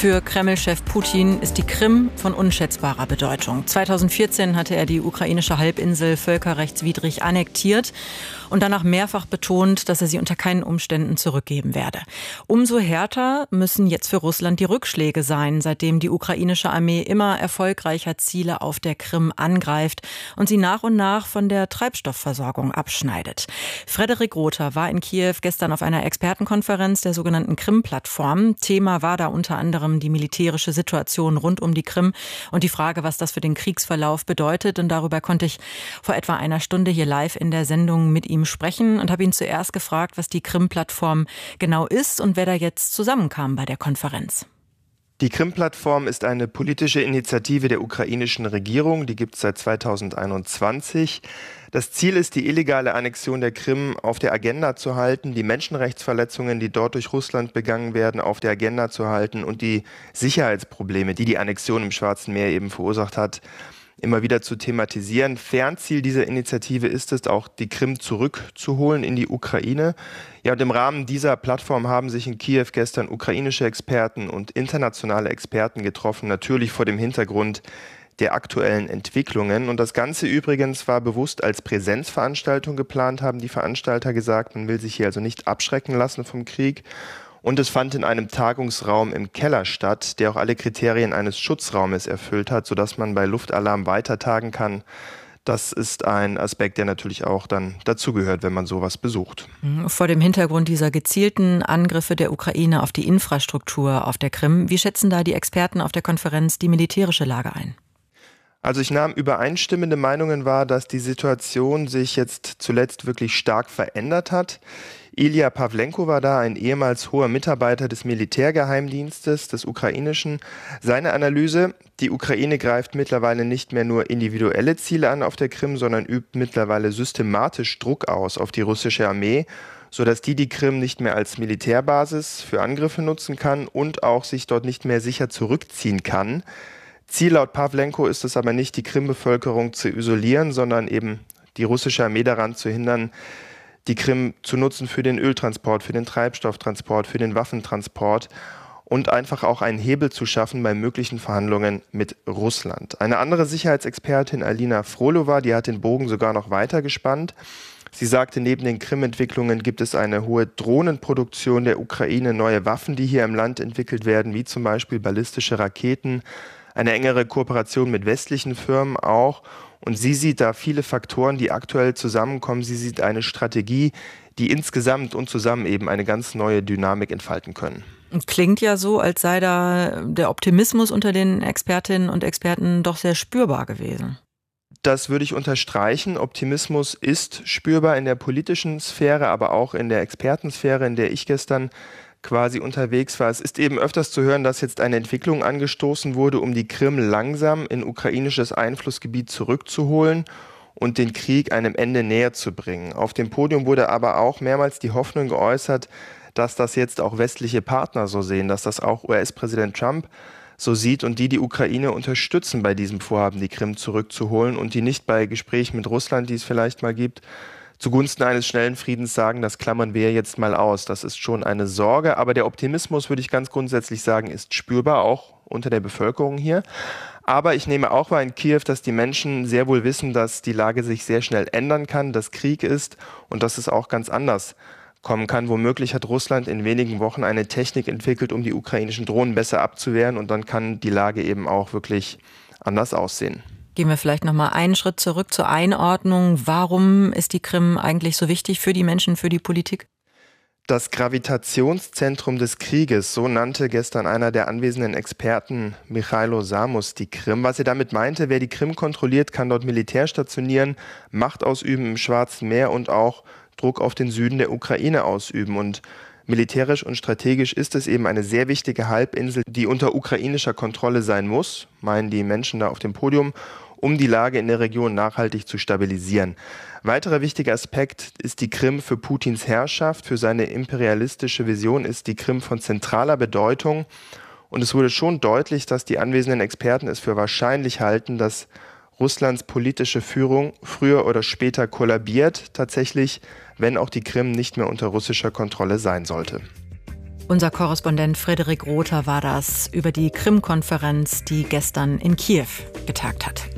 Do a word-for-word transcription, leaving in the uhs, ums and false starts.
Für Kreml-Chef Putin ist die Krim von unschätzbarer Bedeutung. zweitausendvierzehn hatte er die ukrainische Halbinsel völkerrechtswidrig annektiert und danach mehrfach betont, dass er sie unter keinen Umständen zurückgeben werde. Umso härter müssen jetzt für Russland die Rückschläge sein, seitdem die ukrainische Armee immer erfolgreicher Ziele auf der Krim angreift und sie nach und nach von der Treibstoffversorgung abschneidet. Frederik Rother war in Kiew gestern auf einer Expertenkonferenz der sogenannten Krim-Plattform. Thema war da unter anderem die militärische Situation rund um die Krim und die Frage, was das für den Kriegsverlauf bedeutet. Und darüber konnte ich vor etwa einer Stunde hier live in der Sendung mit ihm sprechen und habe ihn zuerst gefragt, was die Krim-Plattform genau ist und wer da jetzt zusammenkam bei der Konferenz. Die Krim-Plattform ist eine politische Initiative der ukrainischen Regierung, die gibt es seit zweitausendeinundzwanzig. Das Ziel ist, die illegale Annexion der Krim auf der Agenda zu halten, die Menschenrechtsverletzungen, die dort durch Russland begangen werden, auf der Agenda zu halten und die Sicherheitsprobleme, die die Annexion im Schwarzen Meer eben verursacht hat, immer wieder zu thematisieren. Fernziel dieser Initiative ist es, auch die Krim zurückzuholen in die Ukraine. Ja, und im Rahmen dieser Plattform haben sich in Kiew gestern ukrainische Experten und internationale Experten getroffen, natürlich vor dem Hintergrund der aktuellen Entwicklungen. Und das Ganze übrigens war bewusst als Präsenzveranstaltung geplant, haben die Veranstalter gesagt. Man will sich hier also nicht abschrecken lassen vom Krieg. Und es fand in einem Tagungsraum im Keller statt, der auch alle Kriterien eines Schutzraumes erfüllt hat, sodass man bei Luftalarm weiter tagen kann. Das ist ein Aspekt, der natürlich auch dann dazugehört, wenn man sowas besucht. Vor dem Hintergrund dieser gezielten Angriffe der Ukraine auf die Infrastruktur auf der Krim, wie schätzen da die Experten auf der Konferenz die militärische Lage ein? Also ich nahm übereinstimmende Meinungen wahr, dass die Situation sich jetzt zuletzt wirklich stark verändert hat. Ilya Pawlenko war da, ein ehemals hoher Mitarbeiter des Militärgeheimdienstes, des ukrainischen. Seine Analyse: Die Ukraine greift mittlerweile nicht mehr nur individuelle Ziele an auf der Krim, sondern übt mittlerweile systematisch Druck aus auf die russische Armee, sodass die die Krim nicht mehr als Militärbasis für Angriffe nutzen kann und auch sich dort nicht mehr sicher zurückziehen kann. Ziel laut Pawlenko ist es aber nicht, die Krim-Bevölkerung zu isolieren, sondern eben die russische Armee daran zu hindern, die Krim zu nutzen für den Öltransport, für den Treibstofftransport, für den Waffentransport und einfach auch einen Hebel zu schaffen bei möglichen Verhandlungen mit Russland. Eine andere Sicherheitsexpertin, Alina Frolova, die hat den Bogen sogar noch weiter gespannt. Sie sagte, neben den Krim-Entwicklungen gibt es eine hohe Drohnenproduktion der Ukraine, neue Waffen, die hier im Land entwickelt werden, wie zum Beispiel ballistische Raketen, eine engere Kooperation mit westlichen Firmen auch. Und sie sieht da viele Faktoren, die aktuell zusammenkommen. Sie sieht eine Strategie, die insgesamt und zusammen eben eine ganz neue Dynamik entfalten können. Klingt ja so, als sei da der Optimismus unter den Expertinnen und Experten doch sehr spürbar gewesen. Das würde ich unterstreichen. Optimismus ist spürbar in der politischen Sphäre, aber auch in der Expertensphäre, in der ich gestern quasi unterwegs war. Es ist eben öfters zu hören, dass jetzt eine Entwicklung angestoßen wurde, um die Krim langsam in ukrainisches Einflussgebiet zurückzuholen und den Krieg einem Ende näher zu bringen. Auf dem Podium wurde aber auch mehrmals die Hoffnung geäußert, dass das jetzt auch westliche Partner so sehen, dass das auch U S-Präsident Trump so sieht und die die Ukraine unterstützen bei diesem Vorhaben, die Krim zurückzuholen und die nicht bei Gesprächen mit Russland, die es vielleicht mal gibt, zugunsten eines schnellen Friedens sagen, das klammern wir jetzt mal aus. Das ist schon eine Sorge, aber der Optimismus, würde ich ganz grundsätzlich sagen, ist spürbar, auch unter der Bevölkerung hier. Aber ich nehme auch wahr in Kiew, dass die Menschen sehr wohl wissen, dass die Lage sich sehr schnell ändern kann, dass Krieg ist und dass es auch ganz anders kommen kann. Womöglich hat Russland in wenigen Wochen eine Technik entwickelt, um die ukrainischen Drohnen besser abzuwehren und dann kann die Lage eben auch wirklich anders aussehen. Gehen wir vielleicht noch mal einen Schritt zurück zur Einordnung. Warum ist die Krim eigentlich so wichtig für die Menschen, für die Politik? Das Gravitationszentrum des Krieges, so nannte gestern einer der anwesenden Experten, Michailo Samos, die Krim. Was er damit meinte: Wer die Krim kontrolliert, kann dort Militär stationieren, Macht ausüben im Schwarzen Meer und auch Druck auf den Süden der Ukraine ausüben. Und militärisch und strategisch ist es eben eine sehr wichtige Halbinsel, die unter ukrainischer Kontrolle sein muss, meinen die Menschen da auf dem Podium, um die Lage in der Region nachhaltig zu stabilisieren. Weiterer wichtiger Aspekt ist die Krim für Putins Herrschaft. Für seine imperialistische Vision ist die Krim von zentraler Bedeutung. Und es wurde schon deutlich, dass die anwesenden Experten es für wahrscheinlich halten, dass Russlands politische Führung früher oder später kollabiert, tatsächlich, wenn auch die Krim nicht mehr unter russischer Kontrolle sein sollte. Unser Korrespondent Frederik Rother war das über die Krim-Konferenz, die gestern in Kiew getagt hat.